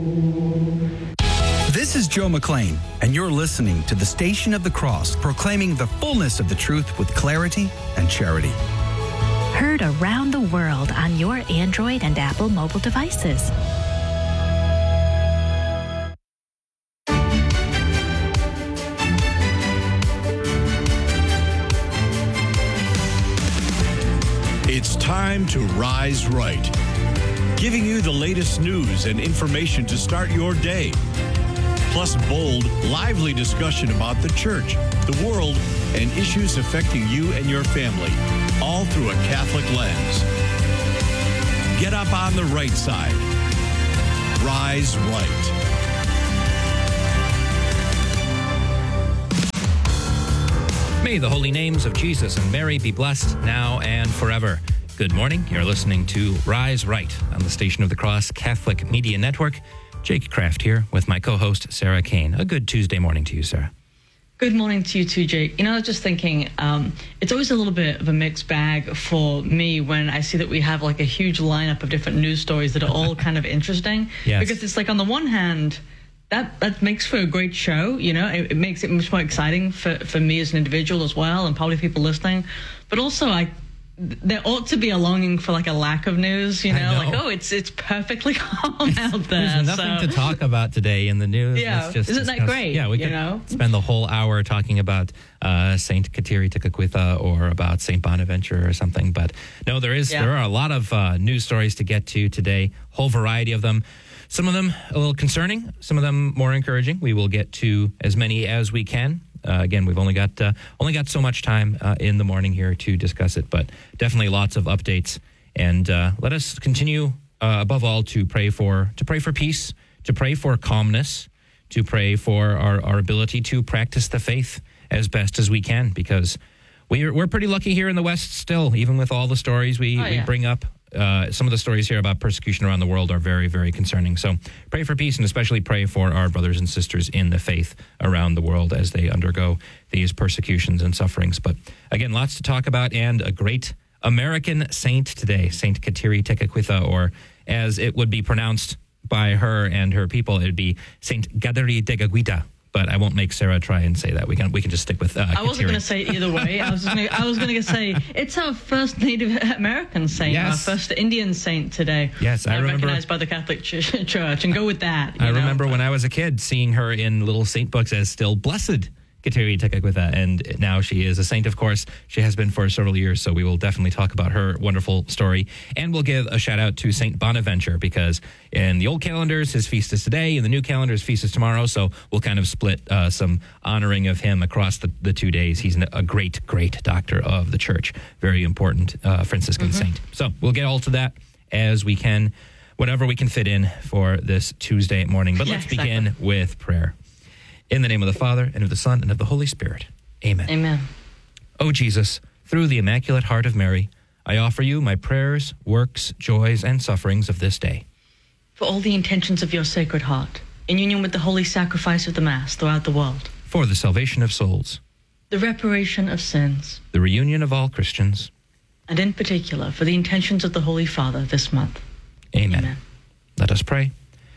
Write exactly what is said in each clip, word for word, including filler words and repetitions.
This is Joe McLean, and you're listening to the Station of the Cross, proclaiming the fullness of the truth with clarity and charity. Heard around the world on your Android and Apple mobile devices. It's time to Rise Right, giving you the latest news and information to start your day. Plus bold, lively discussion about the church, the world, and issues affecting you and your family, all through a Catholic lens. Get up on the right side. Rise Right. May the holy names of Jesus and Mary be blessed now and forever. Good morning. You're listening to Rise Right on the Station of the Cross Catholic Media Network. Jake Kraft here with my co-host, Sarah Kane. A good Tuesday morning to you, Sarah. Good morning to you too, Jake. You know, I was just thinking, um, it's always a little bit of a mixed bag for me when I see that we have like a huge lineup of different news stories that are all kind of interesting. Yes. Because it's like, on the one hand, that, that makes for a great show, you know, it, it makes it much more exciting for, for me as an individual as well, and probably people listening. But also, I there ought to be a longing for like a lack of news, you know, know. like, oh, it's it's perfectly calm out there. There's nothing so. to talk about today in the news. Yeah, Let's just isn't that discuss, great? Yeah, we you could know? spend the whole hour talking about uh, Saint Kateri Tekakwitha or about Saint Bonaventure or something. But no, there is Yeah. there are a lot of uh, news stories to get to today, whole variety of them. Some of them a little concerning, some of them more encouraging. We will get to as many as we can. Uh, again, we've only got uh, only got so much time uh, in the morning here to discuss it, but definitely lots of updates. And uh, let us continue, uh, above all, to pray for to pray for peace, to pray for calmness, to pray for our, our ability to practice the faith as best as we can, because we're we're pretty lucky here in the West still, even with all the stories we, Oh, we yeah. bring up. Uh, some of the stories here about persecution around the world are very, very concerning. So pray for peace, and especially pray for our brothers and sisters in the faith around the world as they undergo these persecutions and sufferings. But again, lots to talk about, and a great American saint today, Saint Kateri Tekakwitha, or as it would be pronounced by her and her people, it would be Saint Gadari Degagwita. But I won't make Sarah try and say that. We can we can just stick with uh, I wasn't Kateri. going to say it either way. I was just gonna, I was going to say it's our first Native American saint, Yes. our first Indian saint today. Yes, I uh, remember- recognized by the Catholic Ch- Church, and go with that. I you know? remember when I was a kid seeing her in little saint books as still Blessed Kateri Tekakwitha, and now she is a saint, of course. She has been for several years, so we will definitely talk about her wonderful story. And we'll give a shout out to Saint Bonaventure, because in the old calendars, his feast is today, in the new calendar, his feast is tomorrow, so we'll kind of split uh, some honoring of him across the, the two days. He's an, a great, great doctor of the church, very important uh, Franciscan Mm-hmm. saint. So we'll get all to that as we can, whatever we can fit in for this Tuesday morning. But Yeah, let's exactly. begin with prayer. In the name of the Father, and of the Son, and of the Holy Spirit. Amen. Amen. O Jesus, through the Immaculate Heart of Mary, I offer you my prayers, works, joys, and sufferings of this day. For all the intentions of your Sacred Heart, in union with the holy sacrifice of the Mass throughout the world, For the salvation of souls, the reparation of sins, the reunion of all Christians. and in particular for the intentions of the Holy Father this month. Amen. Amen. Let us pray.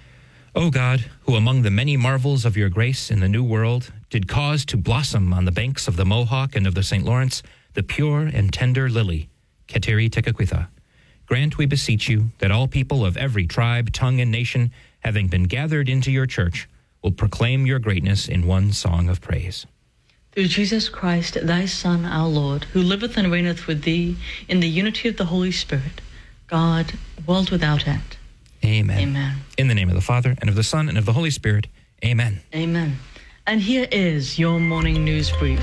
O God, who among the many marvels of your grace in the New World did cause to blossom on the banks of the Mohawk and of the Saint Lawrence the pure and tender lily, Kateri Tekakwitha, grant, we beseech you, that all people of every tribe, tongue, and nation, having been gathered into your church, will proclaim your greatness in one song of praise. Through Jesus Christ, thy Son, our Lord, who liveth and reigneth with thee in the unity of the Holy Spirit, God, world without end. Amen. Amen. In the name of the Father, and of the Son, and of the Holy Spirit. Amen. Amen. And here is your morning news brief.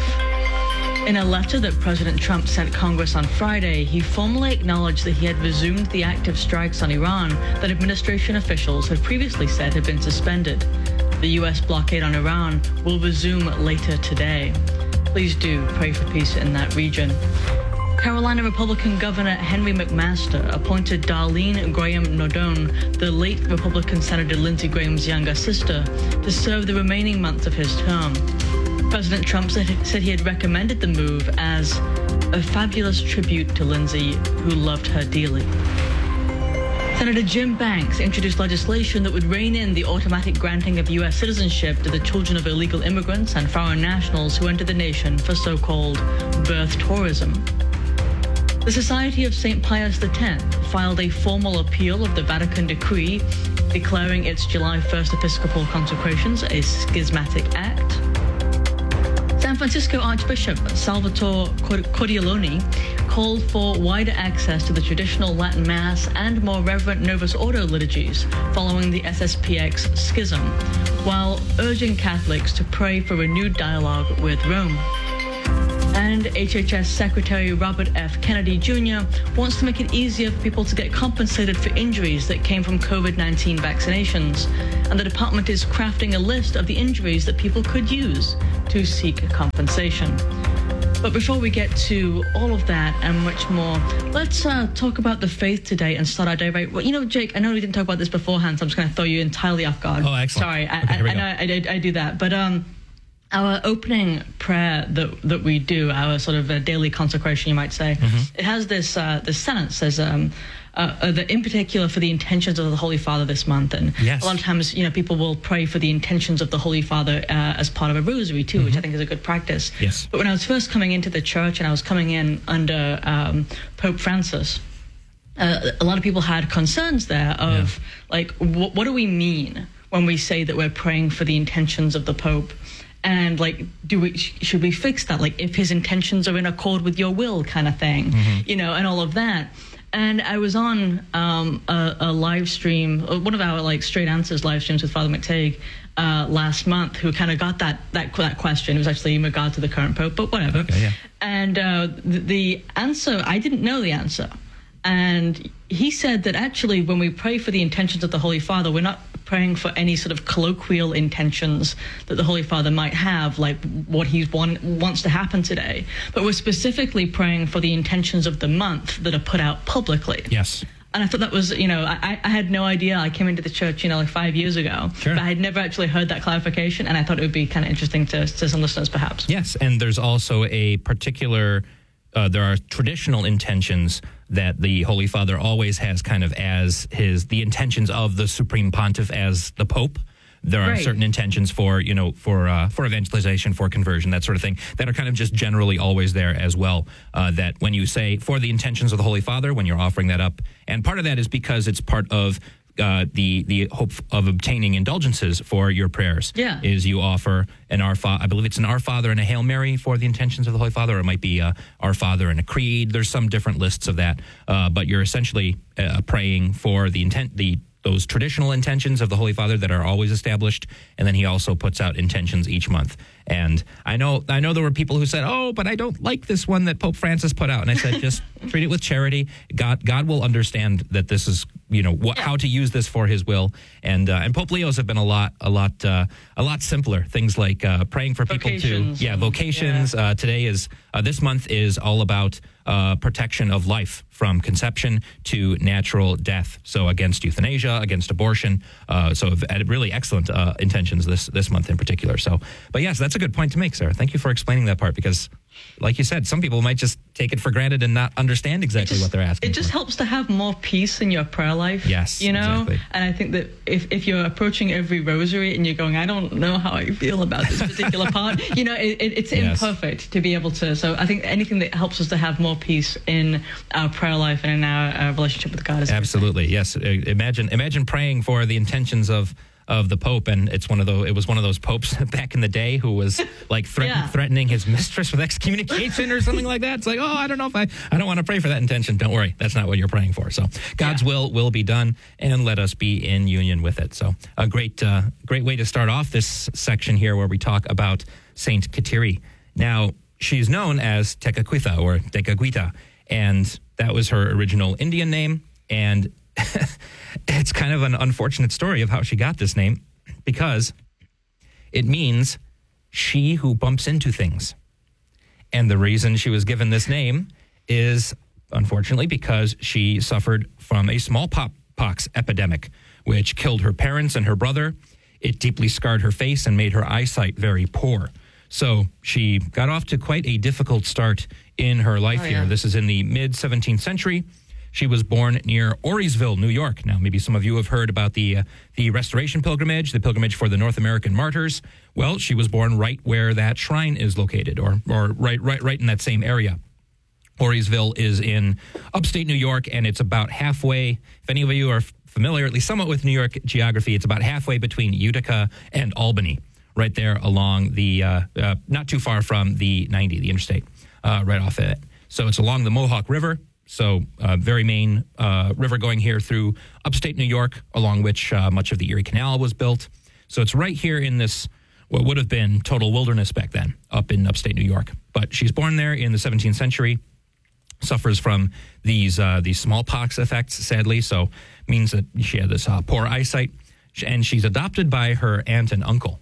In a letter that President Trump sent Congress on Friday, he formally acknowledged that he had resumed the active strikes on Iran that administration officials had previously said had been suspended. The U S blockade on Iran will resume later today. Please do pray for peace in that region. Carolina Republican Governor Henry McMaster appointed Darlene Graham Nodone, the late Republican Senator Lindsey Graham's younger sister, to serve the remaining months of his term. President Trump said, said he had recommended the move as a fabulous tribute to Lindsey, who loved her dearly. Senator Jim Banks introduced legislation that would rein in the automatic granting of U S citizenship to the children of illegal immigrants and foreign nationals who enter the nation for so-called birth tourism. The Society of Saint Pius X filed a formal appeal of the Vatican decree declaring its July first Episcopal consecrations a schismatic act. San Francisco Archbishop Salvatore Cordialoni called for wider access to the traditional Latin Mass and more reverent Novus Ordo liturgies following the S S P X schism, while urging Catholics to pray for renewed dialogue with Rome. And H H S Secretary Robert F. Kennedy Junior wants to make it easier for people to get compensated for injuries that came from COVID nineteen vaccinations. And the department is crafting a list of the injuries that people could use to seek compensation. But before we get to all of that and much more, let's uh, talk about the faith today and start our day right. Well, you know, Jake, I know we didn't talk about this beforehand, so I'm just going to throw you entirely off guard. Oh, excellent. Sorry, I, okay, I, I know I, I, I do that. But um, our opening prayer that that we do, our sort of a daily consecration, you might say, mm-hmm. it has this uh, this sentence says, um, uh, uh, the, in particular for the intentions of the Holy Father this month. And yes. a lot of times, you know, people will pray for the intentions of the Holy Father uh, as part of a rosary too, mm-hmm. which I think is a good practice. Yes. But when I was first coming into the church and I was coming in under um, Pope Francis, uh, a lot of people had concerns there of yeah. like, wh- what do we mean when we say that we're praying for the intentions of the Pope? And like, do we should we fix that? Like, if his intentions are in accord with your will, kind of thing, mm-hmm. you know, and all of that. And I was on um, a, a live stream, one of our like Straight Answers live streams with Father McTague uh, last month, who kind of got that that that question. It was actually in regard to the current Pope, but whatever. Okay, yeah. And uh, the, the answer, I didn't know the answer. And he said that actually when we pray for the intentions of the Holy Father, we're not praying for any sort of colloquial intentions that the Holy Father might have, like what he want, wants to happen today. But we're specifically praying for the intentions of the month that are put out publicly. Yes. And I thought that was, you know, I, I had no idea. I came into the church, you know, like five years ago. Sure. But I had never actually heard that clarification, and I thought it would be kind of interesting to, to some listeners, perhaps. Yes, and there's also a particular, uh, there are traditional intentions that the Holy Father always has kind of as his, the intentions of the Supreme Pontiff as the Pope. There are right. certain intentions for, you know, for uh, for evangelization, for conversion, that sort of thing, that are kind of just generally always there as well. Uh, that when you say for the intentions of the Holy Father, when you're offering that up, and part of that is because it's part of uh, the the hope of obtaining indulgences for your prayers. Yeah, is you offer an Our Father. I believe it's an Our Father and a Hail Mary for the intentions of the Holy Father, or it might be uh, Our Father and a Creed. There's some different lists of that, uh, but you're essentially uh, praying for the intent the. those traditional intentions of the Holy Father that are always established, and then he also puts out intentions each month. And I know I know there were people who said, oh, but I don't like this one that Pope Francis put out. And I said, just treat it with charity. God God will understand that this is, you know, what, how to use this for his will. And uh, and Pope Leo's have been a lot, a lot, uh, a lot simpler. Things like uh, praying for people vocations to, yeah, vocations. Yeah. Uh, today is, uh, this month is all about uh, protection of life from conception to natural death. So against euthanasia, against abortion. Uh, so really excellent uh, intentions this this month in particular. So, but yes, that's a good point to make, Sarah. Thank you for explaining that part, because like you said, some people might just take it for granted and not understand exactly just, what they're asking It just for. helps to have more peace in your prayer life. Yes, you know? exactly. And I think that if, if you're approaching every rosary and you're going, I don't know how I feel about this particular part, you know, it, it, it's yes. imperfect to be able to. So I think anything that helps us to have more peace in our prayer life and in our uh, relationship with God is absolutely, yes. Imagine, imagine praying for the intentions of of the Pope, and it's one of those. It was one of those popes back in the day who was like threat- yeah. threatening his mistress with excommunication or something like that. It's like, oh, I don't know if I, I don't want to pray for that intention. Don't worry, that's not what you're praying for. So God's yeah. will will be done, and let us be in union with it. So a great, uh, great way to start off this section here, where we talk about Saint Kateri. Now she's known as Tekakwitha or Tekakwitha, and that was her original Indian name, and it's kind of an unfortunate story of how she got this name, because it means she who bumps into things. And the reason she was given this name is, unfortunately, because she suffered from a smallpox epidemic, which killed her parents and her brother. It deeply scarred her face and made her eyesight very poor. So she got off to quite a difficult start in her life oh, here. yeah. This is in the mid-seventeenth century. She was born near Auriesville, New York. Now, maybe some of you have heard about the uh, the Restoration Pilgrimage, the pilgrimage for the North American martyrs. Well, she was born right where that shrine is located, or or right right right in that same area. Auriesville is in upstate New York, and it's about halfway. If any of you are familiar, at least somewhat, with New York geography, it's about halfway between Utica and Albany, right there along the, uh, uh, not too far from the ninety, the interstate, uh, right off it. So it's along the Mohawk River, so uh, very main uh, river going here through upstate New York, along which uh, much of the Erie Canal was built. So it's right here in this, what would have been total wilderness back then, up in upstate New York. But she's born there in the seventeenth century, suffers from these uh, these smallpox effects, sadly, so means that she had this uh, poor eyesight, and she's adopted by her aunt and uncle,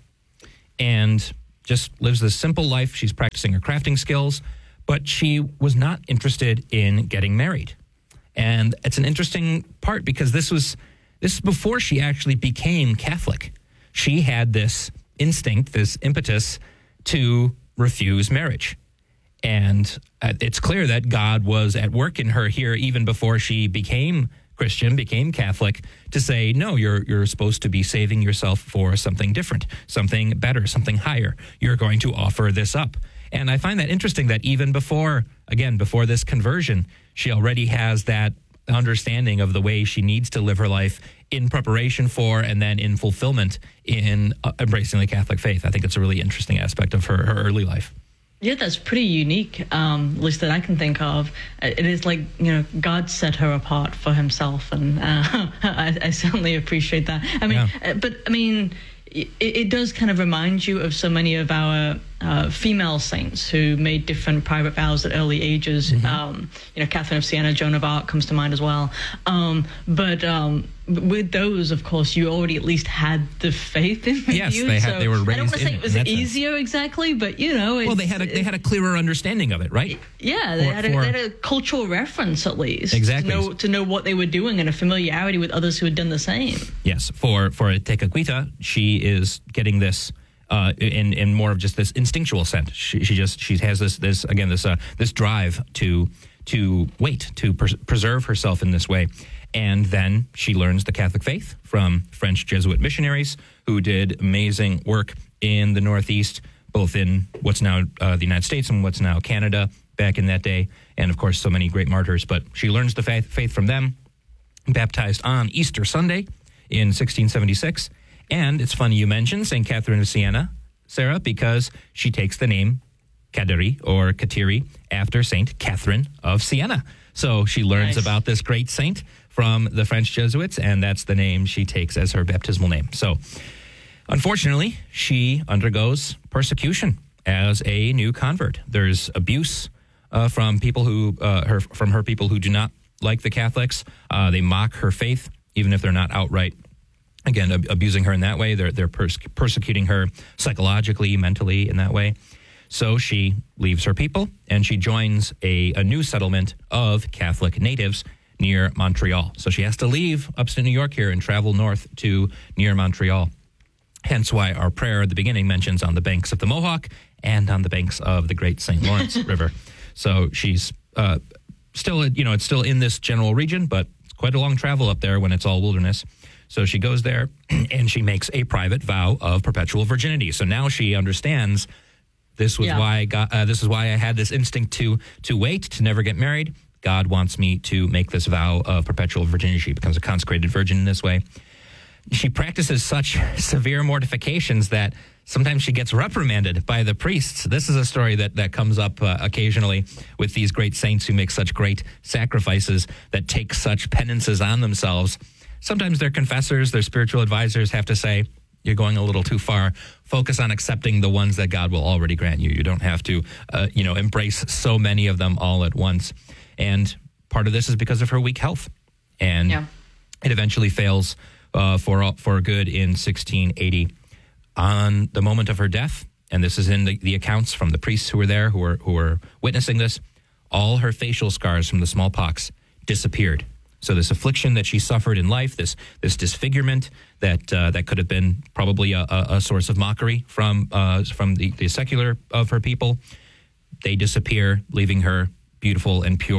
and just lives this simple life. She's practicing her crafting skills, but she was not interested in getting married. And it's an interesting part, because this was this is before she actually became Catholic. She had this instinct, this impetus to refuse marriage. And uh, it's clear that God was at work in her here even before she became Christian, became Catholic, to say, no, you're you're supposed to be saving yourself for something different, something better, something higher. You're going to offer this up. And I find that interesting that even before, again, before this conversion, she already has that understanding of the way she needs to live her life in preparation for and then in fulfillment in uh, embracing the Catholic faith. I think it's a really interesting aspect of her, her early life. Yeah, that's pretty unique, um, at least that I can think of. It is like, you know, God set her apart for himself, and uh, I, I certainly appreciate that. I mean, yeah. But, I mean, it, it does kind of remind you of so many of our uh, female saints who made different private vows at early ages. Mm-hmm. Um, you know, Catherine of Siena, Joan of Arc comes to mind as well. Um, but um, with those, of course, you already at least had the faith in yes, you. They, had, so they were raised I don't want to say in it was easier sense. exactly, but, you know. It's, well, they had, a, they had a clearer understanding of it, right? Yeah, they, for, had, a, for, they had a cultural reference, at least. Exactly. To know, to know what they were doing and a familiarity with others who had done the same. Yes, for, for Tekakwitha, she is getting this uh, in in more of just this instinctual sense. She, she just she has this this again this uh, this drive to to wait to pres- preserve herself in this way, and then she learns the Catholic faith from French Jesuit missionaries who did amazing work in the Northeast, both in what's now uh, the United States and what's now Canada back in that day, and of course so many great martyrs. But she learns the faith faith from them, baptized on Easter Sunday in sixteen seventy-six. And it's funny you mentioned Saint Catherine of Siena, Sarah, because she takes the name Kaderi or Kateri after Saint Catherine of Siena. So she learns nice. about this great saint from the French Jesuits, and that's the name she takes as her baptismal name. So unfortunately, she undergoes persecution as a new convert. There's abuse uh, from people who uh, her from her people who do not like the Catholics. Uh, they mock her faith, even if they're not outright, again, ab- abusing her in that way. They're they're pers- persecuting her psychologically, mentally in that way. So she leaves her people and she joins a, a new settlement of Catholic natives near Montreal. So she has to leave upstate New York here and travel north to near Montreal. Hence why our prayer at the beginning mentions on the banks of the Mohawk and on the banks of the Great Saint Lawrence River. So she's uh, still, you know, it's still in this general region, but it's quite a long travel up there when it's all wilderness. So she goes there and she makes a private vow of perpetual virginity. So now she understands this was yeah. why I got, uh, this is why I had this instinct to to wait, to never get married. God wants me to make this vow of perpetual virginity. She becomes a consecrated virgin in this way. She practices such severe mortifications that sometimes she gets reprimanded by the priests. This is a story that, that comes up uh, occasionally with these great saints who make such great sacrifices, that take such penances on themselves. Sometimes their confessors, their spiritual advisors have to say, you're going a little too far. Focus on accepting the ones that God will already grant you. You don't have to, uh, you know, embrace so many of them all at once. And part of this is because of her weak health. And yeah. it eventually fails uh, for for good in sixteen eighty. On the moment of her death, and this is in the, the accounts from the priests who were there, who were who were witnessing this, all her facial scars from the smallpox disappeared. So this affliction that she suffered in life, this this disfigurement that uh, that could have been probably a, a source of mockery from uh, from the, the secular of her people, they disappear, leaving her beautiful and pure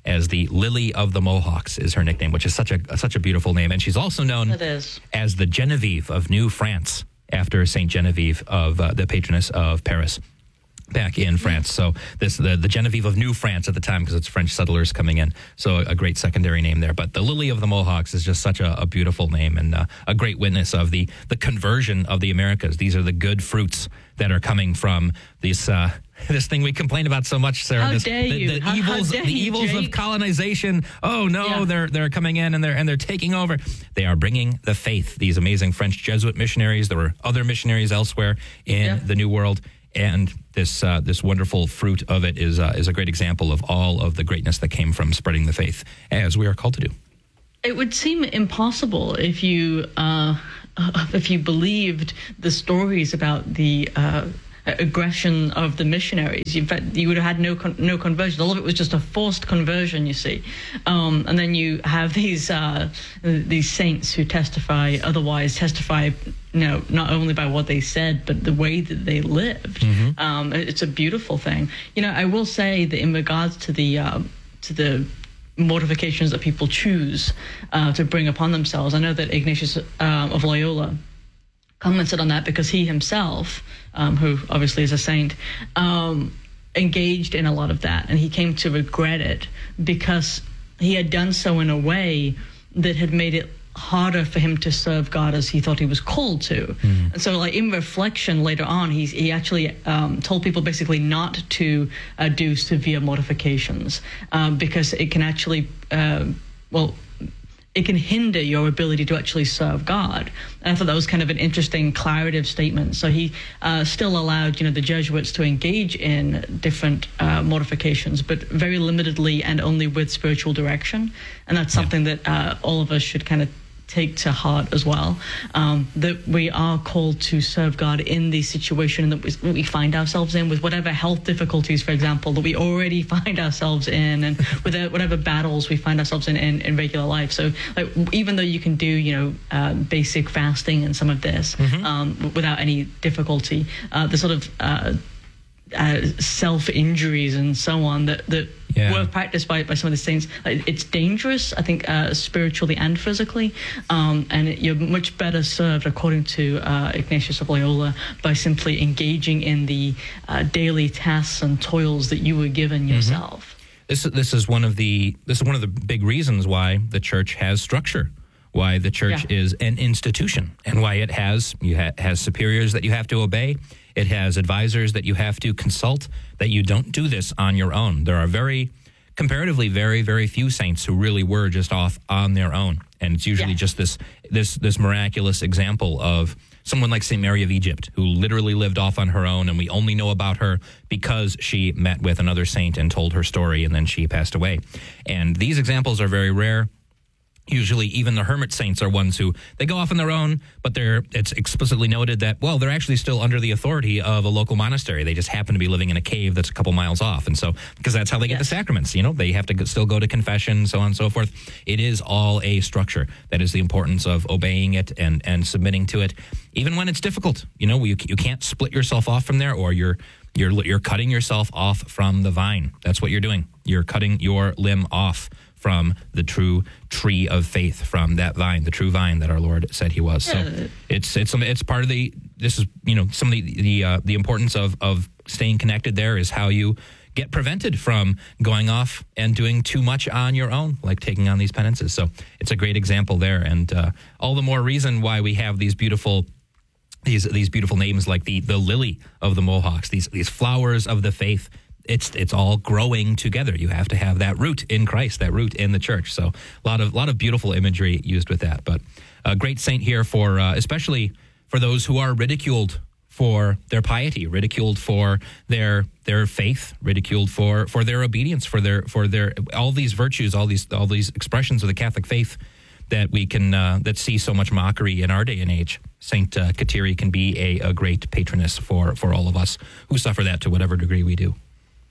as the Lily of the Mohawks is her nickname, which is such a such a beautiful name. And she's also known It is. as the Genevieve of New France, after Saint Genevieve, of uh, the patroness of Paris back in France. So this the, the Genevieve of New France at the time, because it's French settlers coming in. So a, a great secondary name there. But the Lily of the Mohawks is just such a, a beautiful name, and uh, a great witness of the, the conversion of the Americas. These are the good fruits that are coming from this uh, this thing we complain about so much, Sarah. How this, dare the, you? the How- evils, how dare the you, evils of Jake? colonization. Oh no, Yeah. they're they're coming in and they're and they're taking over. They are bringing the faith. These amazing French Jesuit missionaries. There were other missionaries elsewhere in Yeah. the New World. And this uh, this wonderful fruit of it is uh, is a great example of all of the greatness that came from spreading the faith, as we are called to do. It would seem impossible if you uh, if you believed the stories about the uh, aggression of the missionaries. In fact, you would have had no con- no conversion. All of it was just a forced conversion, you see. Um, and then you have these uh, these saints who testify otherwise, testify, you know, not only by what they said, but the way that they lived. Mm-hmm. Um, it's a beautiful thing. You know, I will say that in regards to the uh, to the mortifications that people choose uh, to bring upon themselves, I know that Ignatius uh, of Loyola commented on that because he himself, um, who obviously is a saint, um, engaged in a lot of that, and he came to regret it because he had done so in a way that had made it harder for him to serve God as he thought he was called to. Mm. And so, like, in reflection later on, he, he actually um, told people basically not to uh, do severe mortifications um, because it can actually, uh, well, it can hinder your ability to actually serve God. And I thought that was kind of an interesting claritative statement. So he uh, still allowed, you know, the Jesuits to engage in different uh, mortifications, but very limitedly and only with spiritual direction. And that's something that uh, all of us should kind of take to heart as well, um, that we are called to serve God in the situation that we, we find ourselves in, with whatever health difficulties, for example, that we already find ourselves in, and with whatever battles we find ourselves in in, in regular life. So, like, even though you can do, you know, uh, basic fasting and some of this mm-hmm. um, without any difficulty, uh, the sort of uh, uh, self-injuries and so on that that yeah. were practiced by, by some of the saints, it's dangerous, I think, uh, spiritually and physically, um, and it, you're much better served, according to uh, Ignatius of Loyola, by simply engaging in the uh, daily tasks and toils that you were given yourself. Mm-hmm. This this is one of the this is one of the big reasons why the church has structure, why the church yeah. is an institution, and why it has you ha- has superiors that you have to obey. It has advisors that you have to consult, that you don't do this on your own. There are very, comparatively, very, very few saints who really were just off on their own. And it's usually yeah. just this this this miraculous example of someone like Saint Mary of Egypt, who literally lived off on her own, and we only know about her because she met with another saint and told her story, and then she passed away. And these examples are very rare. Usually, even the hermit saints are ones who, they go off on their own, but they're it's explicitly noted that, well, they're actually still under the authority of a local monastery. They just happen to be living in a cave that's a couple miles off. And so, because that's how they get yes. the sacraments, you know, they have to go, still go to confession, so on and so forth. It is all a structure. That is the importance of obeying it and, and submitting to it, even when it's difficult. You know, you, you can't split yourself off from there, or you're You're you're cutting yourself off from the vine. That's what you're doing. You're cutting your limb off from the true tree of faith, from that vine, the true vine that our Lord said he was. So yeah. it's it's it's part of the. This is you know some of the the uh, the importance of of staying connected. There is how you get prevented from going off and doing too much on your own, like taking on these penances. So it's a great example there, and uh, all the more reason why we have these beautiful. These these beautiful names like the the lily of the Mohawks, these these flowers of the faith. It's it's all growing together. You have to have that root in Christ, that root in the church. So a lot of lot of beautiful imagery used with that. But a great saint here for uh, especially for those who are ridiculed for their piety, ridiculed for their their faith, ridiculed for for their obedience, for their for their all these virtues, all these all these expressions of the Catholic faith that we can uh, that see so much mockery in our day and age. Saint uh, Kateri can be a, a great patroness for, for all of us who suffer that to whatever degree we do.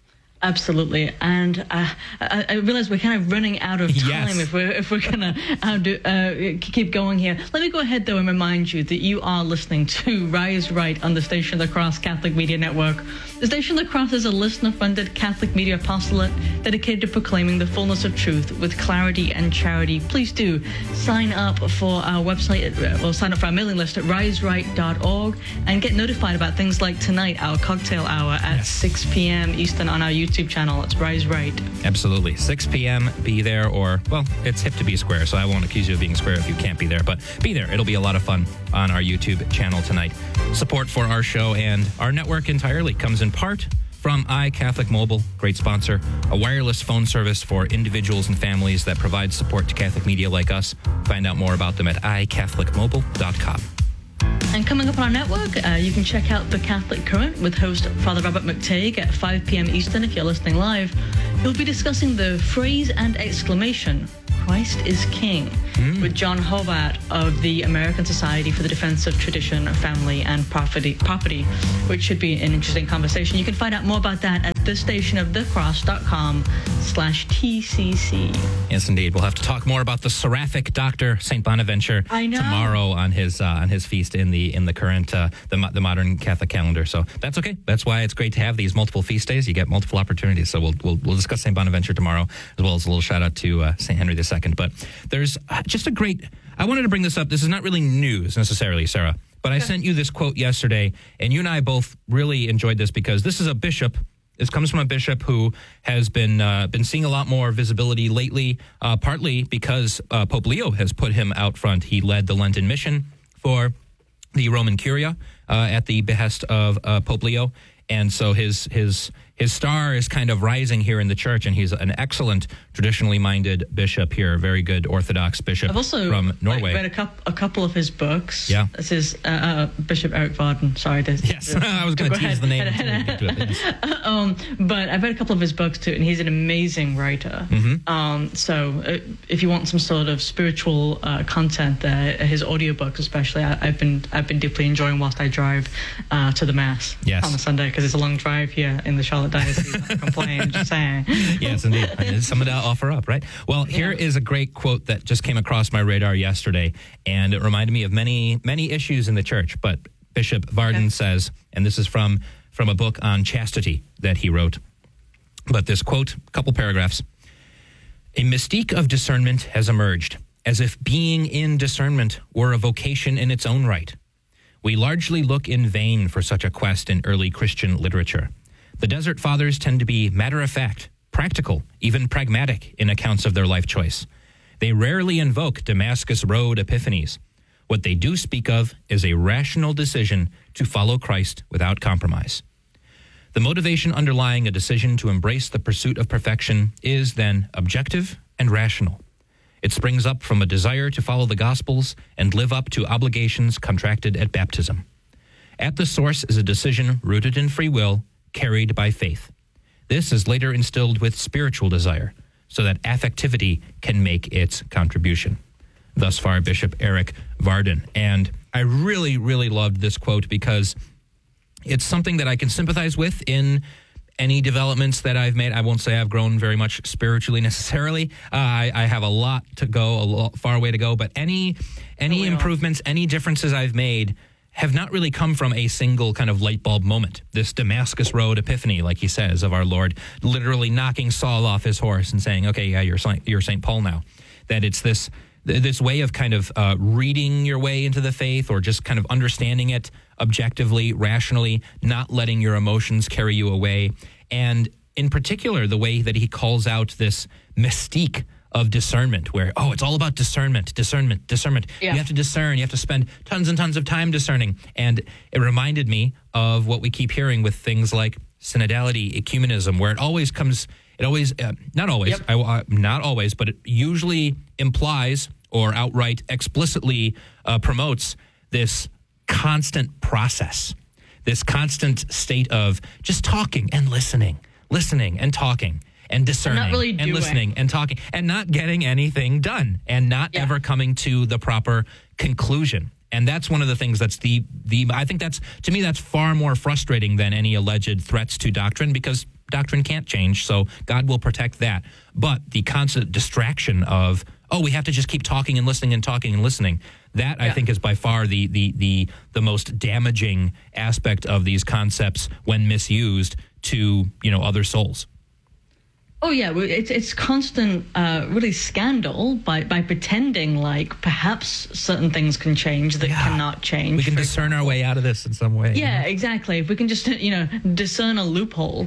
Absolutely, and uh, I, I realize we're kind of running out of time Yes. if we're if we're gonna uh, do, uh, keep going here. Let me go ahead though and remind you that you are listening to Rise Right on the Station of the Cross Catholic Media Network. The Station of the Cross is a listener-funded Catholic media apostolate dedicated to proclaiming the fullness of truth with clarity and charity. Please do sign up for our website, at, well, sign up for our mailing list at rise right dot org and get notified about things like tonight, our cocktail hour at Yes. six p.m. Eastern on our YouTube channel. It's Rise Right. Absolutely. six p.m. Be there, or, well, it's hip to be square, so I won't accuse you of being square if you can't be there, but be there. It'll be a lot of fun on our YouTube channel tonight. Support for our show and our network entirely comes in part from iCatholic Mobile, great sponsor, a wireless phone service for individuals and families that provide support to Catholic media like us. Find out more about them at i catholic mobile dot com. And coming up on our network, uh, you can check out The Catholic Current with host Father Robert McTague at five p.m. Eastern if you're listening live. He'll be discussing the phrase and exclamation, Christ is King, mm. with John Hovat of the American Society for the Defense of Tradition, Family, and Property, property, which should be an interesting conversation. You can find out more about that at thestationofthecross.com slash TCC. Yes, indeed. We'll have to talk more about the seraphic Doctor Saint Bonaventure I know. tomorrow on his uh, on his feast in the in the current uh, the mo- the modern Catholic calendar. So that's okay. That's why it's great to have these multiple feast days. You get multiple opportunities. So we'll we'll, we'll discuss Saint Bonaventure tomorrow, as well as a little shout out to uh, Saint Henry the Second. But there's just a great. I wanted to bring this up. This is not really news necessarily, Sarah. But I sent you this quote yesterday, and you and I both really enjoyed this because this is a bishop. This comes from a bishop who has been uh, been seeing a lot more visibility lately, uh, partly because uh, Pope Leo has put him out front. He led the Lenten mission for the Roman Curia uh, at the behest of uh, Pope Leo. And so his his his star is kind of rising here in the church, and he's an excellent, traditionally minded bishop here, a very good Orthodox bishop I've also from Norway. read a, couple, a couple of his books. Yeah. This is uh, uh, Bishop Eric Varden. Sorry. To, Yes, I was going to tease ahead. the name. until we get to it. Yes. um, but I've read a couple of his books too, and he's an amazing writer. Mm-hmm. Um, so uh, if you want some sort of spiritual uh, content there, his audiobooks especially, I, I've been I've been deeply enjoying whilst I drive uh, to the Mass Yes. on a Sunday, because it's a long drive here in the Charlotte Diocese. I'm complaining, just saying. Yes, indeed. It's something to offer up, right? Well, here Yeah. is a great quote that just came across my radar yesterday, and it reminded me of many, many issues in the church. But Bishop Varden Okay. says, and this is from, from a book on chastity that he wrote, but this quote, a couple paragraphs. A mystique of discernment has emerged, as if being in discernment were a vocation in its own right. We largely look in vain for such a quest in early Christian literature. The Desert Fathers tend to be matter-of-fact, practical, even pragmatic in accounts of their life choice. They rarely invoke Damascus Road epiphanies. What they do speak of is a rational decision to follow Christ without compromise. The motivation underlying a decision to embrace the pursuit of perfection is then objective and rational. It springs up from a desire to follow the Gospels and live up to obligations contracted at baptism. At the source is a decision rooted in free will, carried by faith. This is later instilled with spiritual desire, so that affectivity can make its contribution. Thus far, Bishop Eric Varden. And I really, really loved this quote because it's something that I can sympathize with in any developments that I've made. I won't say I've grown very much spiritually necessarily. Uh, I, I have a lot to go, a lot, far way to go. But any any Oh, yeah. improvements, any differences I've made have not really come from a single kind of light bulb moment. This Damascus Road epiphany, like he says, of our Lord, literally knocking Saul off his horse and saying, okay, yeah, you're Saint, you're Saint Paul now. That it's this this way of kind of uh, reading your way into the faith, or just kind of understanding it objectively, rationally, not letting your emotions carry you away. And in particular, the way that he calls out this mystique of discernment, where, oh, it's all about discernment, discernment, discernment. Yeah. You have to discern. You have to spend tons and tons of time discerning. And it reminded me of what we keep hearing with things like synodality, ecumenism, where it always comes, it always, uh, not always, Yep. I, uh, not always, but it usually implies or outright explicitly uh, promotes this constant process, this constant state of just talking and listening, listening and talking. And discerning really and doing. listening and talking and not getting anything done and not Yeah. ever coming to the proper conclusion. And that's one of the things that's the, the, I think that's, to me, that's far more frustrating than any alleged threats to doctrine, because doctrine can't change, so God will protect that. But the constant distraction of, oh, we have to just keep talking and listening and talking and listening, that yeah. I think is by far the, the the the most damaging aspect of these concepts when misused to, you know, other souls. Oh, yeah, it's it's constant, uh, really scandal by, by pretending like perhaps certain things can change that yeah. cannot change. We can discern example. our way out of this in some way. Yeah, you know? exactly. If we can just, you know, discern a loophole.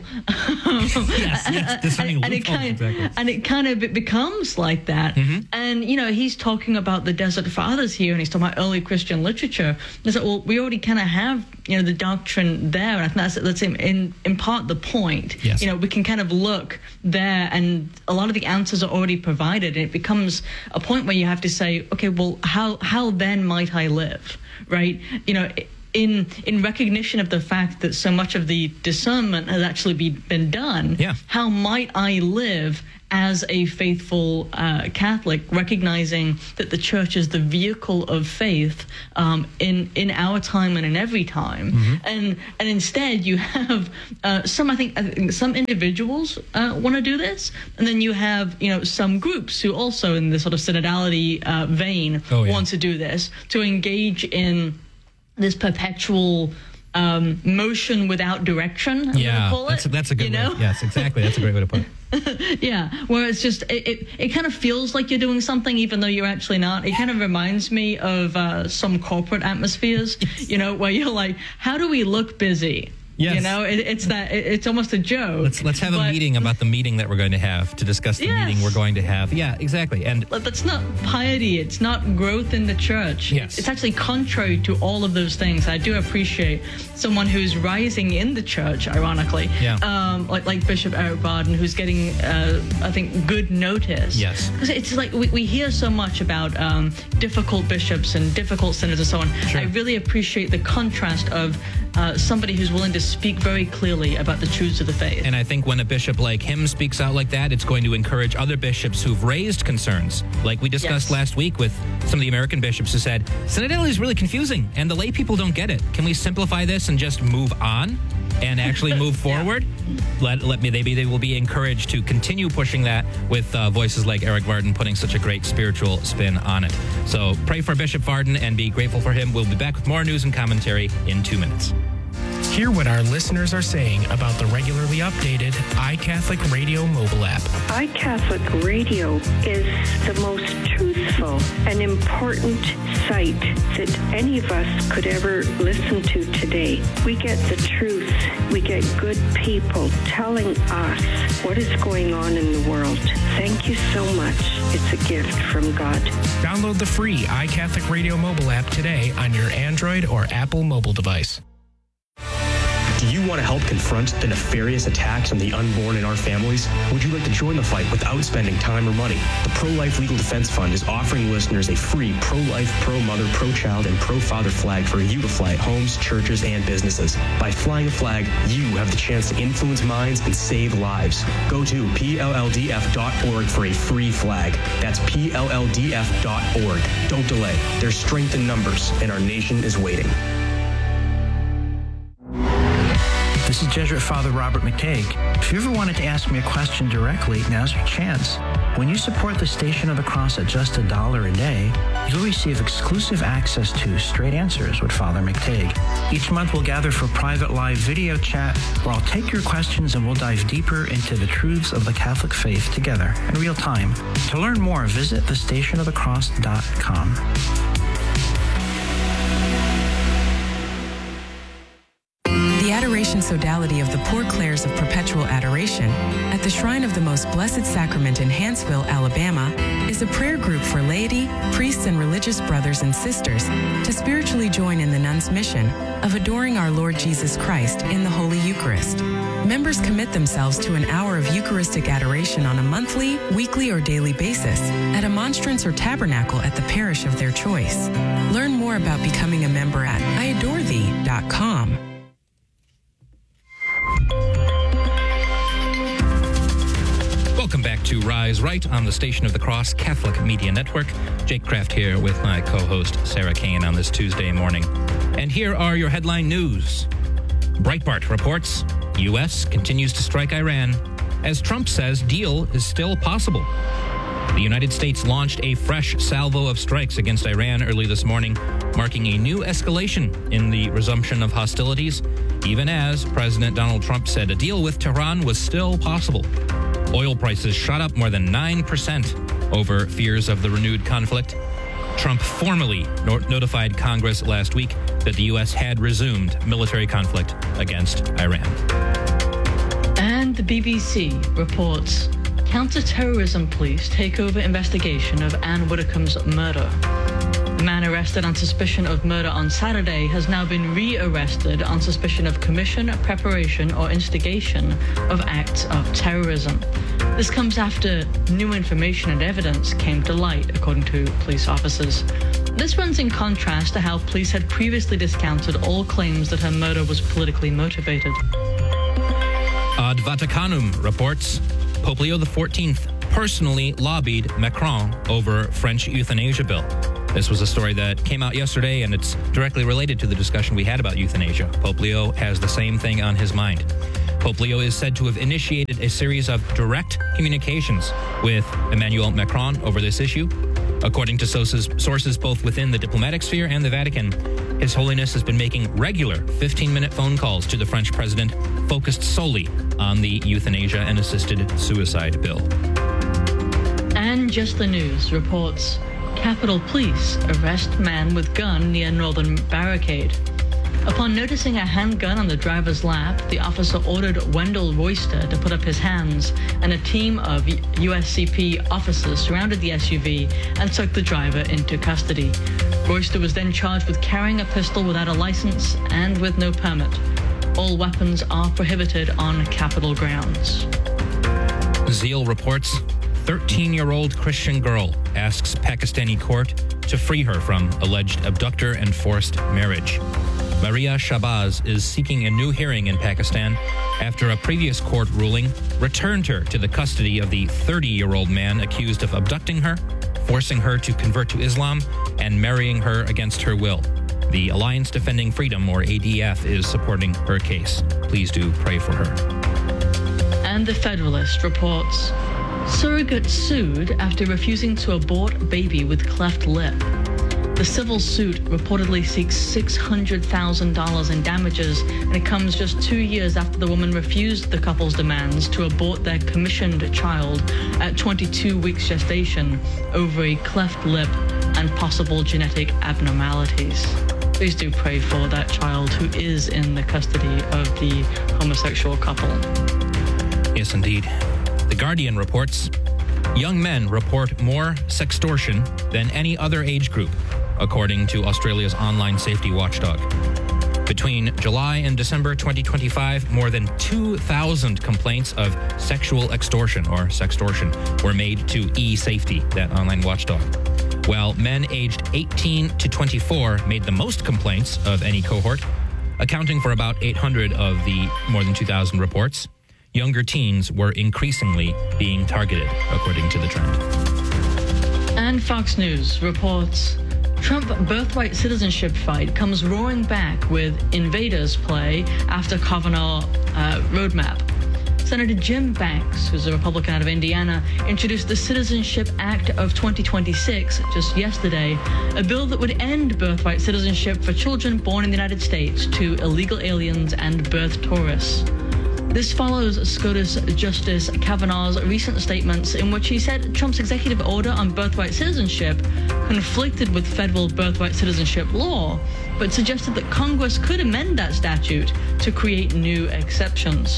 yes, yes, discerning and, a loophole. And it, kind, exactly. and it kind of becomes like that. Mm-hmm. And, you know, he's talking about the Desert Fathers here, and he's talking about early Christian literature. It's like, well, we already kind of have, you know, the doctrine there, and I think that's, that's in, in, in part the point. Yes. You know, we can kind of look there, and a lot of the answers are already provided, and it becomes a point where you have to say, okay, well, how how then might I live, right? You know, in in recognition of the fact that so much of the discernment has actually be, been done, yeah. how might I live as a faithful uh, Catholic, recognizing that the church is the vehicle of faith um, in in our time and in every time, mm-hmm. and and instead you have uh, some I think, I think some individuals uh, want to do this, and then you have you know some groups who also in the sort of synodality uh, vein oh, yeah. want to do this, to engage in this perpetual um, motion without direction. I'm yeah, call it, that's a, that's a good you way. know? Yes, exactly. That's a great way to put it. Yeah, where it's just, it, it, it kind of feels like you're doing something even though you're actually not. It kind of reminds me of uh, some corporate atmospheres, you know, where you're like, how do we look busy? Yes. You know, it, it's that it, it's almost a joke. Let's let's have but, a meeting about the meeting that we're going to have to discuss the yes. meeting we're going to have. Yeah, exactly. And but that's not piety. It's not growth in the church. Yes. It's actually contrary to all of those things. I do appreciate someone who's rising in the church, ironically. Yeah. Um, like like Bishop Eric Barden, who's getting, uh, I think, good notice. Yes. Because it's like we, we hear so much about um, difficult bishops and difficult synods and so on. Sure. I really appreciate the contrast of uh, somebody who's willing to speak very clearly about the truths of the faith. And I think when a bishop like him speaks out like that, it's going to encourage other bishops who've raised concerns, like we discussed yes. last week with some of the American bishops who said, synodality is really confusing and the lay people don't get it. Can we simplify this and just move on and actually move forward? Yeah. Let, let me, maybe they will be encouraged to continue pushing that with uh, voices like Eric Varden putting such a great spiritual spin on it. So pray for Bishop Varden and be grateful for him. We'll be back with more news and commentary in two minutes. Hear what our listeners are saying about the regularly updated iCatholic Radio mobile app. iCatholic Radio is the most truthful and important site that any of us could ever listen to today. We get the truth. We get good people telling us what is going on in the world. Thank you so much. It's a gift from God. Download the free iCatholic Radio mobile app today on your Android or Apple mobile device. Do you want to help confront the nefarious attacks on the unborn in our families? Would you like to join the fight without spending time or money? The Pro-Life Legal Defense Fund is offering listeners a free pro-life, pro-mother, pro-child, and pro-father flag for you to fly at homes, churches, and businesses. By flying a flag, you have the chance to influence minds and save lives. Go to P L L D F dot org for a free flag. That's P L L D F dot org. Don't delay. There's strength in numbers, and our nation is waiting. This is Jesuit Father Robert McTague. If you ever wanted to ask me a question directly, now's your chance. When you support the Station of the Cross at just a dollar a day, you'll receive exclusive access to Straight Answers with Father McTague. Each month we'll gather for private live video chat where I'll take your questions and we'll dive deeper into the truths of the Catholic faith together in real time. To learn more, visit the station of the cross dot com. The Adoration Sodality of the Poor Clares of Perpetual Adoration at the Shrine of the Most Blessed Sacrament in Hanceville, Alabama, is a prayer group for laity, priests, and religious brothers and sisters to spiritually join in the nuns' mission of adoring our Lord Jesus Christ in the Holy Eucharist. Members commit themselves to an hour of Eucharistic adoration on a monthly, weekly, or daily basis at a monstrance or tabernacle at the parish of their choice. Learn more about becoming a member at I adore thee dot com. Welcome back to Rise Right on the Station of the Cross Catholic Media Network. Jake Kraft here with my co-host Sarah Kane on this Tuesday morning. And here are your headline news. Breitbart reports U S continues to strike Iran, as Trump says deal is still possible. The United States launched a fresh salvo of strikes against Iran early this morning, marking a new escalation in the resumption of hostilities, even as President Donald Trump said a deal with Tehran was still possible. Oil prices shot up more than nine percent over fears of the renewed conflict. Trump formally no- notified Congress last week that the U S had resumed military conflict against Iran. And the B B C reports counter-terrorism police take over investigation of Anne Widdecombe's murder. The man arrested on suspicion of murder on Saturday has now been re-arrested on suspicion of commission, preparation, or instigation of acts of terrorism. This comes after new information and evidence came to light, according to police officers. This runs in contrast to how police had previously discounted all claims that her murder was politically motivated. Ad Vaticanum reports Pope Leo the fourteenth personally lobbied Macron over French euthanasia bill. This was a story that came out yesterday, and it's directly related to the discussion we had about euthanasia. Pope Leo has the same thing on his mind. Pope Leo is said to have initiated a series of direct communications with Emmanuel Macron over this issue. According to sources, sources both within the diplomatic sphere and the Vatican, His Holiness has been making regular fifteen-minute phone calls to the French president focused solely on the euthanasia and assisted suicide bill. And Just the News reports Capitol Police arrest man with gun near Northern Barricade. Upon noticing a handgun on the driver's lap, the officer ordered Wendell Royster to put up his hands, and a team of U S C P officers surrounded the S U V and took the driver into custody. Royster was then charged with carrying a pistol without a license and with no permit. All weapons are prohibited on Capitol grounds. Zeal reports thirteen-year-old Christian girl asks Pakistani court to free her from alleged abductor and forced marriage. Maria Shabazz is seeking a new hearing in Pakistan after a previous court ruling returned her to the custody of the thirty-year-old man accused of abducting her, forcing her to convert to Islam, and marrying her against her will. The Alliance Defending Freedom, or A D F, is supporting her case. Please do pray for her. And The Federalist reports surrogate sued after refusing to abort baby with cleft lip. The civil suit reportedly seeks six hundred thousand dollars in damages, and it comes just two years after the woman refused the couple's demands to abort their commissioned child at twenty-two weeks gestation over a cleft lip and possible genetic abnormalities. Please do pray for that child who is in the custody of the homosexual couple. Yes, indeed. The Guardian reports young men report more sextortion than any other age group, according to Australia's online safety watchdog. Between July and December twenty twenty-five, more than two thousand complaints of sexual extortion or sextortion were made to eSafety, that online watchdog. While men aged eighteen to twenty-four made the most complaints of any cohort, accounting for about eight hundred of the more than two thousand reports, younger teens were increasingly being targeted, according to the trend. And Fox News reports Trump birthright citizenship fight comes roaring back with invaders play after Kavanaugh uh, roadmap. Senator Jim Banks, who's a Republican out of Indiana, introduced the Citizenship Act of twenty twenty-six just yesterday, a bill that would end birthright citizenship for children born in the United States to illegal aliens and birth tourists. This follows SCOTUS Justice Kavanaugh's recent statements in which he said Trump's executive order on birthright citizenship conflicted with federal birthright citizenship law, but suggested that Congress could amend that statute to create new exceptions.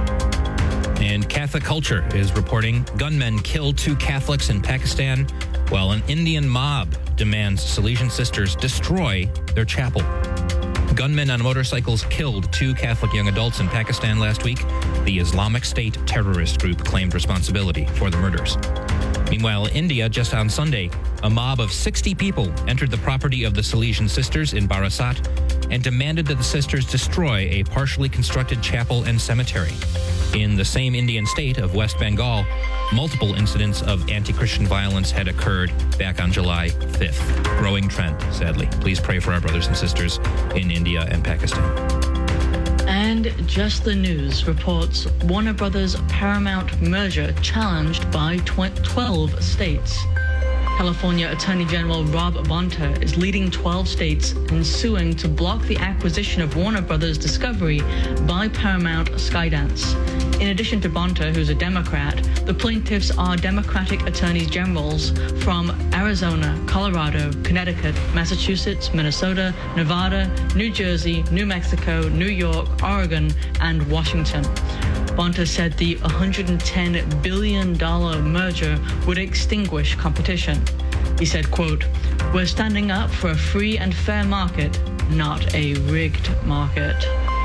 And Catholic Culture is reporting gunmen killed two Catholics in Pakistan, while an Indian mob demands Salesian sisters destroy their chapel. Gunmen on motorcycles killed two Catholic young adults in Pakistan last week. The Islamic State terrorist group claimed responsibility for the murders. Meanwhile, in India, just on Sunday, a mob of sixty people entered the property of the Salesian sisters in Barasat and demanded that the sisters destroy a partially constructed chapel and cemetery. In the same Indian state of West Bengal, multiple incidents of anti-Christian violence had occurred back on July fifth. Growing trend, sadly. Please pray for our brothers and sisters in India and Pakistan. And Just the News reports Warner Brothers Paramount merger challenged by twelve states. California Attorney General Rob Bonta is leading twelve states in suing to block the acquisition of Warner Brothers Discovery by Paramount Skydance. In addition to Bonta, who's a Democrat, the plaintiffs are Democratic attorneys generals from Arizona, Colorado, Connecticut, Massachusetts, Minnesota, Nevada, New Jersey, New Mexico, New York, Oregon, and Washington. Bonta said the one hundred ten billion dollars merger would extinguish competition. He said, quote, "We're standing up for a free and fair market, not a rigged market."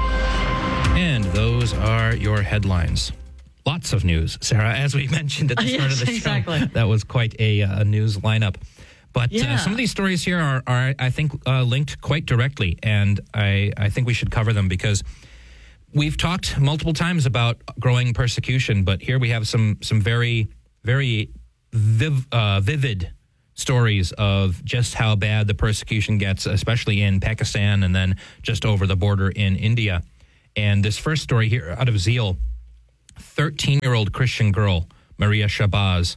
And those are your headlines. Lots of news, Sarah, as we mentioned at the start yes, of the exactly. show. That was quite a, a news lineup. But yeah. uh, some of these stories here are, are I think, uh, linked quite directly, and I, I think we should cover them because we've talked multiple times about growing persecution, but here we have some some very, very viv, uh, vivid stories of just how bad the persecution gets, especially in Pakistan and then just over the border in India. And this first story here out of Zeal, thirteen-year-old Christian girl, Maria Shabazz,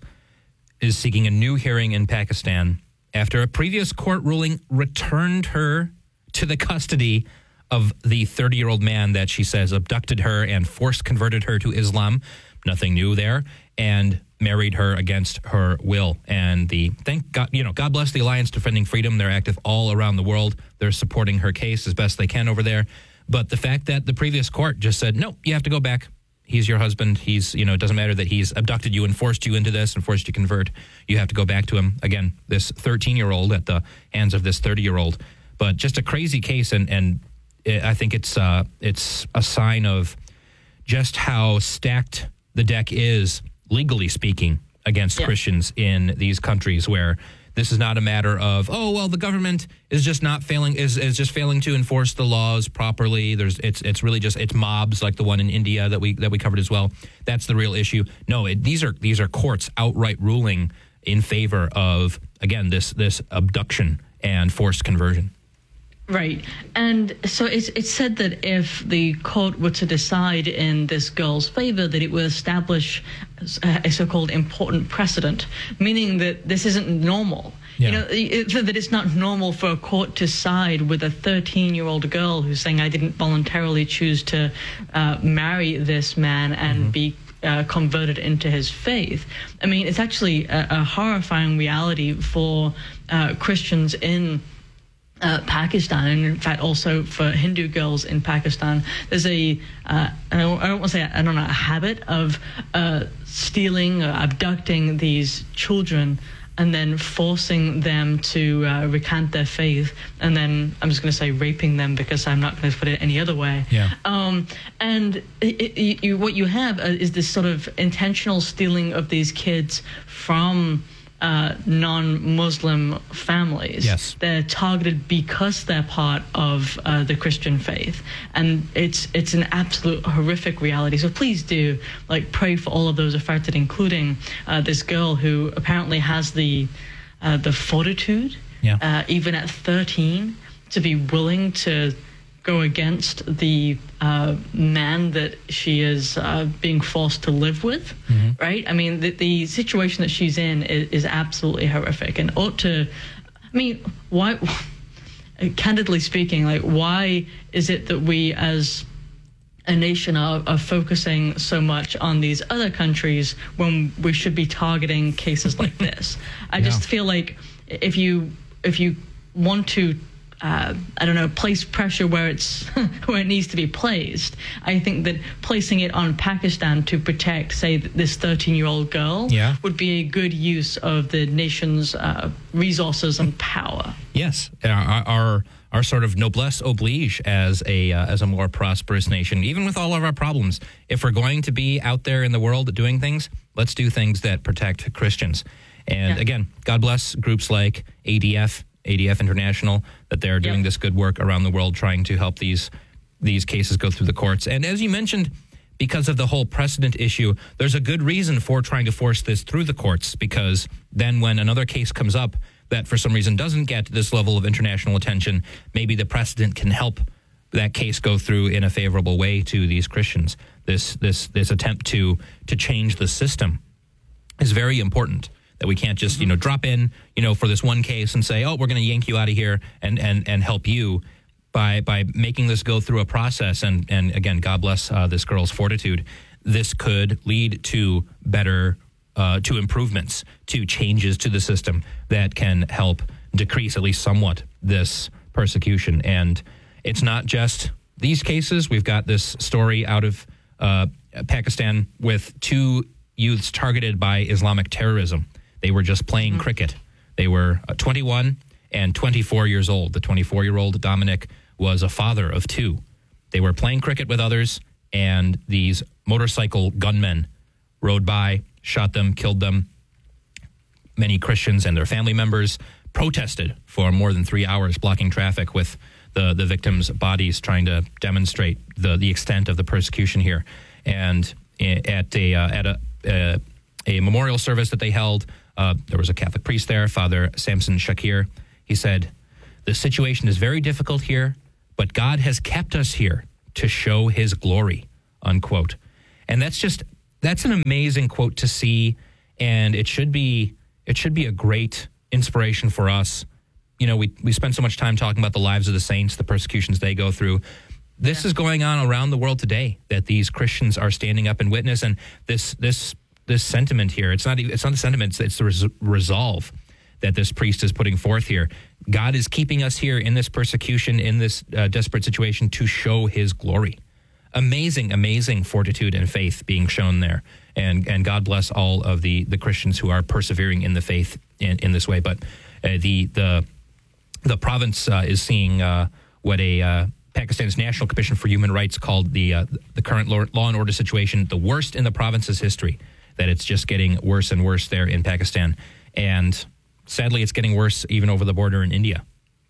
is seeking a new hearing in Pakistan after a previous court ruling returned her to the custody of the thirty-year-old man that she says abducted her and forced converted her to Islam. Nothing new there. And married her against her will. And the thank God, you know, God bless the Alliance Defending Freedom. They're active all around the world. They're supporting her case as best they can over there. But the fact that the previous court just said, no, you have to go back. He's your husband. He's, you know, it doesn't matter that he's abducted you and forced you into this and forced you to convert. You have to go back to him. Again, this thirteen-year-old at the hands of this thirty-year-old. But just a crazy case. And, and I think it's uh, it's a sign of just how stacked the deck is, legally speaking, against yeah. Christians in these countries where this is not a matter of, oh, well, the government is just not failing, is, is just failing to enforce the laws properly. There's, it's, it's really just, it's mobs like the one in India that we, that we covered as well. That's the real issue. No, it, these are, these are courts outright ruling in favor of, again, this, this abduction and forced conversion. Right. And so it's it's said that if the court were to decide in this girl's favor, that it will establish a so-called important precedent, meaning that this isn't normal. Yeah. You know, it, that it's not normal for a court to side with a thirteen-year-old girl who's saying, I didn't voluntarily choose to uh, marry this man and mm-hmm. be Uh, converted into his faith. I mean, it's actually a, a horrifying reality for uh, Christians in Uh, Pakistan, and in fact also for Hindu girls in Pakistan. There's a, uh, I don't, I don't want to say, I don't know, a habit of uh, stealing or abducting these children and then forcing them to uh, recant their faith, and then I'm just going to say raping them because I'm not going to put it any other way. Yeah. Um, and it, it, you, what you have uh, is this sort of intentional stealing of these kids from Uh, non-Muslim families. Yes. They're targeted because they're part of uh, the Christian faith. And it's it's an absolute horrific reality. So please do, like, pray for all of those affected, including uh, this girl who apparently has the uh, the fortitude, yeah. uh, even at thirteen, to be willing to go against the uh, man that she is uh, being forced to live with, mm-hmm. right? I mean, the, the situation that she's in is, is absolutely horrific and ought to, I mean, why, candidly speaking, like, why is it that we as a nation are, are focusing so much on these other countries when we should be targeting cases like this? I yeah. just feel like if you if you want to Uh, I don't know, place pressure where it's where it needs to be placed. I think that placing it on Pakistan to protect, say, this thirteen-year-old girl yeah. would be a good use of the nation's uh, resources and power. Yes, our, our our sort of noblesse oblige as a uh, as a more prosperous nation, even with all of our problems. If we're going to be out there in the world doing things, let's do things that protect Christians. And yeah. again, God bless groups like A D F. A D F International, that they're doing yep. this good work around the world trying to help these these cases go through the courts. And as you mentioned, because of the whole precedent issue, there's a good reason for trying to force this through the courts, because then when another case comes up that for some reason doesn't get this level of international attention, maybe the precedent can help that case go through in a favorable way to these Christians. This this this attempt to to change the system is very important. That we can't just, you know, drop in, you know, for this one case and say, oh, we're going to yank you out of here and, and, and help you by by making this go through a process. And, and again, God bless uh, this girl's fortitude. This could lead to better, uh, to improvements, to changes to the system that can help decrease at least somewhat this persecution. And it's not just these cases. We've got this story out of uh, Pakistan with two youths targeted by Islamic terrorism. They were just playing mm-hmm. cricket. They were uh, twenty-one and twenty-four years old. The twenty-four-year-old Dominic was a father of two. They were playing cricket with others, and these motorcycle gunmen rode by, shot them, killed them. Many Christians and their family members protested for more than three hours, blocking traffic with the, the victims' bodies, trying to demonstrate the, the extent of the persecution here. And at a uh, at a uh, a memorial service that they held, Uh, there was a Catholic priest there, Father Samson Shakir. He said, the situation is very difficult here, but God has kept us here to show his glory, unquote. And that's just, that's an amazing quote to see. And it should be, it should be a great inspiration for us. You know, we, we spend so much time talking about the lives of the saints, the persecutions they go through. This yeah. is going on around the world today, that these Christians are standing up in witness. And this, this, This sentiment here, it's not even, it's not a sentiment, it's the res- resolve that this priest is putting forth here. God is keeping us here in this persecution, in this uh, desperate situation to show his glory. Amazing, amazing fortitude and faith being shown there. And and God bless all of the, the Christians who are persevering in the faith in, in this way. But uh, the the the province uh, is seeing uh, what a uh, Pakistan's National Commission for Human Rights called the uh, the current law and order situation the worst in the province's history. That it's just getting worse and worse there in Pakistan. And sadly, it's getting worse even over the border in India.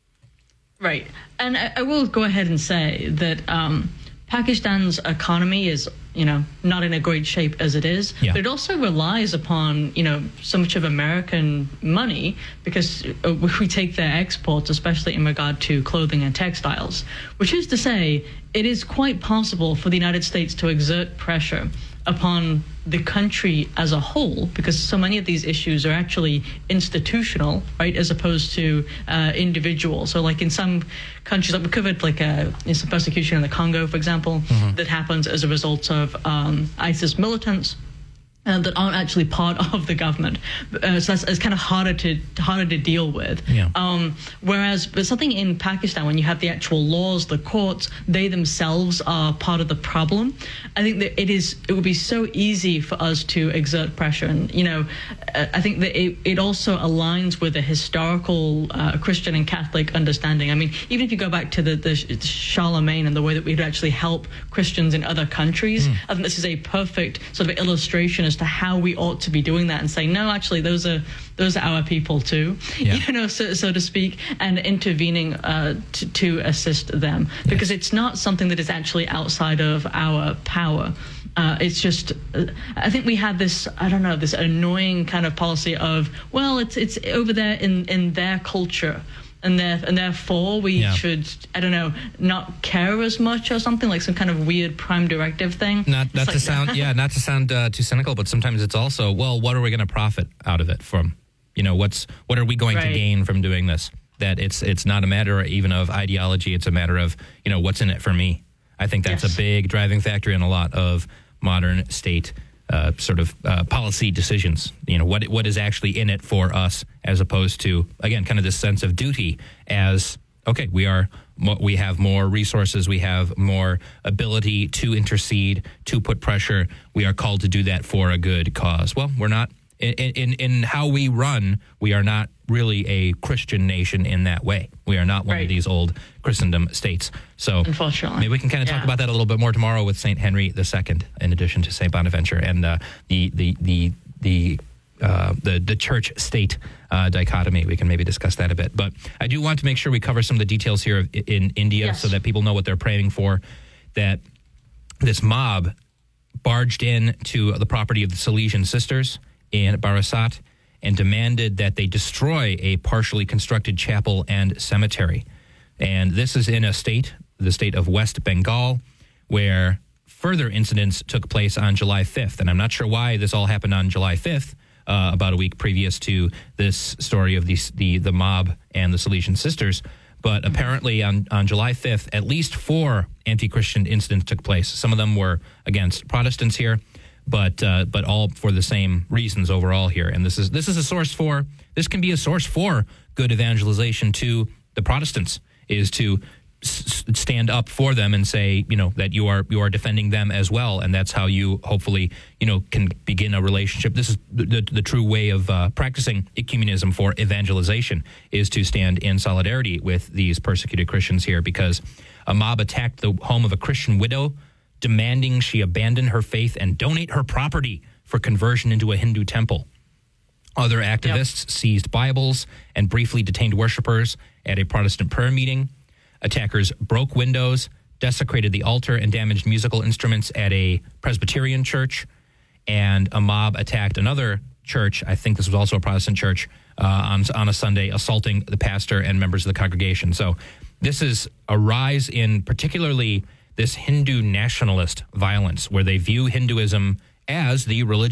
Right. And I, I will go ahead and say that um, Pakistan's economy is, you know, not in a great shape as it is. Yeah. But it also relies upon, you know, so much of American money because we take their exports, especially in regard to clothing and textiles, which is to say it is quite possible for the United States to exert pressure upon the country as a whole, because so many of these issues are actually institutional, right, as opposed to uh, individual. So like in some countries, like we covered like uh, in some persecution in the Congo, for example, mm-hmm. that happens as a result of um, ISIS militants. Uh, that aren't actually part of the government, uh, so that's it's kind of harder to harder to deal with. Yeah. Um, whereas, but something in Pakistan, when you have the actual laws, the courts, they themselves are part of the problem. I think that it is it would be so easy for us to exert pressure, and you know, I think that it, it also aligns with a historical uh, Christian and Catholic understanding. I mean, even if you go back to the, the Charlemagne and the way that we'd actually help Christians in other countries, mm. I think this is a perfect sort of illustration as to how we ought to be doing that and saying, no, actually, those are those are our people too, yeah. you know, so, so to speak, and intervening uh, to, to assist them. Because yes. it's not something that is actually outside of our power. Uh, it's just, uh, I think we have this, I don't know, this annoying kind of policy of, well, it's it's over there in, in their culture. And, there, and therefore, we yeah. should, I don't know, not care as much or something, like some kind of weird prime directive thing. Not, not to like sound, yeah, not to sound uh, too cynical, but sometimes it's also, well, what are we going to profit out of it from? You know, what's what are we going right. to gain from doing this? That it's it's not a matter even of ideology. It's a matter of, you know, what's in it for me? I think that's yes. a big driving factor in a lot of modern state Uh, sort of uh, policy decisions. You know, what what is actually in it for us, as opposed to, again, kind of this sense of duty as, okay, we are we have more resources, we have more ability to intercede, to put pressure. We are called to do that for a good cause. Well, we're not in in, in how we run. We are not really a Christian nation in that way. We are not one right. of these old Christendom states. So unfortunately, maybe we can kind of yeah. talk about that a little bit more tomorrow with Saint Henry the Second, in addition to Saint Bonaventure, and uh, the the the the uh, the the church state uh, dichotomy. We can maybe discuss that a bit. But I do want to make sure we cover some of the details here of, in India, yes. so that people know what they're praying for. That this mob barged in to the property of the Salesian sisters in Barasat and demanded that they destroy a partially constructed chapel and cemetery. And this is in a state the state of West Bengal, where further incidents took place on July fifth. And I'm not sure why this all happened on July fifth, uh, about a week previous to this story of the, the, the mob and the Salesian sisters. But apparently on, on July fifth, at least four anti-Christian incidents took place. Some of them were against Protestants here, but uh, but all for the same reasons overall here. And this is this is a source for, this can be a source for good evangelization to the Protestants, is to s- stand up for them and say, you know, that you are you are defending them as well. And that's how you hopefully, you know, can begin a relationship. This is the, the, the true way of uh, practicing ecumenism for evangelization, is to stand in solidarity with these persecuted Christians here, because a mob attacked the home of a Christian widow, demanding she abandon her faith and donate her property for conversion into a Hindu temple. Other activists yep. seized Bibles and briefly detained worshipers at a Protestant prayer meeting. Attackers broke windows, desecrated the altar, and damaged musical instruments at a Presbyterian church. And a mob attacked another church, I think this was also a Protestant church, uh, on, on a Sunday, assaulting the pastor and members of the congregation. So this is a rise in particularly this Hindu nationalist violence, where they view Hinduism as the religion